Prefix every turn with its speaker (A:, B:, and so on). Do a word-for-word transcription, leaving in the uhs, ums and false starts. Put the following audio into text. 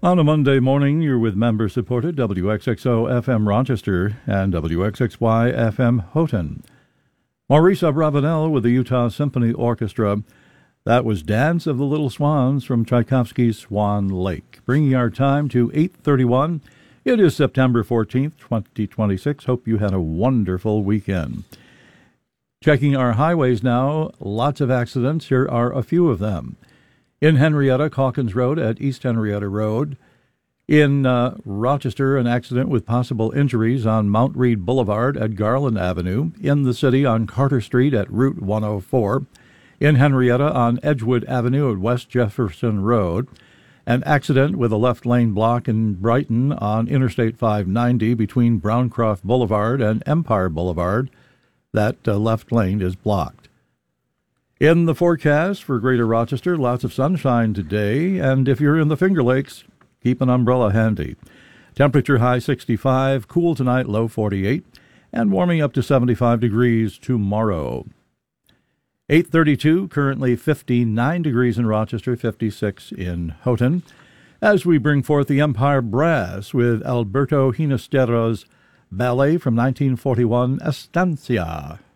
A: On a Monday morning, you're with member-supported W X X O F M Rochester and W X X Y F M Houghton. Maurice Abravanel with the Utah Symphony Orchestra. That was Dance of the Little Swans from Tchaikovsky's Swan Lake. Bringing our time to eight thirty-one. It is September fourteenth, twenty twenty-six. Hope you had a wonderful weekend. Checking our highways now. Lots of accidents. Here are a few of them. In Henrietta, Calkins Road at East Henrietta Road. In uh, Rochester, an accident with possible injuries on Mount Read Boulevard at Garland Avenue. In the city on Carter Street at Route one oh four. In Henrietta on Edgewood Avenue at West Jefferson Road. An accident with a left lane block in Brighton on Interstate five ninety between Browncroft Boulevard and Empire Boulevard. That uh, left lane is blocked. In the forecast for Greater Rochester, lots of sunshine today, and if you're in the Finger Lakes, keep an umbrella handy. Temperature high sixty-five, cool tonight, low forty-eight, and warming up to seventy-five degrees tomorrow. eight thirty-two, currently fifty-nine degrees in Rochester, fifty-six in Houghton, as we bring forth the Empire Brass with Alberto Ginastera's ballet from nineteen forty-one, Estancia.